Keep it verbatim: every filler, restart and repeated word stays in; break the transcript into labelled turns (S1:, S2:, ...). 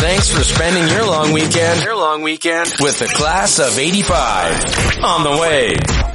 S1: Thanks for spending your long weekend, your long weekend with the class of eighty-five. On the way.